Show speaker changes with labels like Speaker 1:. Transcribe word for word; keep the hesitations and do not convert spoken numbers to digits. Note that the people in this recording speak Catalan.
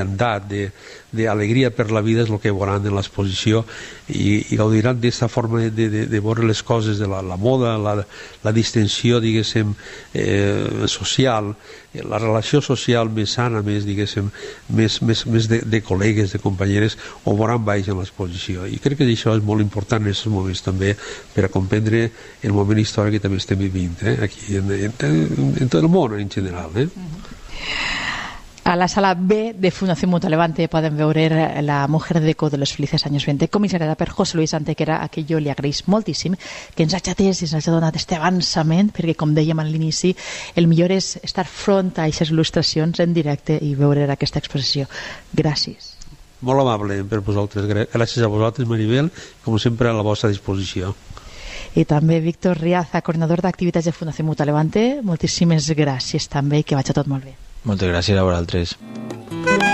Speaker 1: d'alegria per la vida és el que veuran en l'exposició i, i gaudiran d'aquesta forma de, de, de veure les coses, de la, la moda, la, la distinció, diguéssim, eh, social, la relació social més sana, més, diguéssim, més, més, més de, de col·legues, de companyeres, ho veuran baix en l'exposició. I crec que això és molt important en aquests moments també per a comprendre el moment històric que també estem vivint, eh? Aquí en, en, en, en tot el món en general. Eh?
Speaker 2: A la sala B de Fundación Mutua Levante poden veure La mujer de Eco de los felices años veinte, comissariada per José Luis Antequera, a qui jo li agraïs moltíssim que ens hagi atès i ens hagi donat aquest avançament, perquè com dèiem a l'inici, el millor és estar front a aquestes il·lustracions en directe i veure aquesta exposició. Gràcies.
Speaker 1: Molt amable per vosaltres. Gràcies a vosaltres, Maribel, com sempre a la vostra disposició.
Speaker 2: I també Víctor Riaza, coordinador d'activitats de Fundació Mutua Levante, moltíssimes gràcies també i que vagi tot molt bé.
Speaker 3: Moltes gràcies a vosaltres.